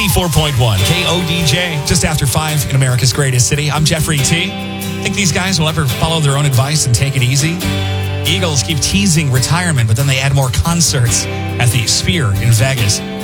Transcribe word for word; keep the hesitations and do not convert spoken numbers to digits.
eighty-four point one K O D J, just after five in America's greatest city. I'm Jeffrey T. Think these guys will ever follow their own advice and take it easy? Eagles keep teasing retirement, but then they add more concerts at the Sphere in Vegas.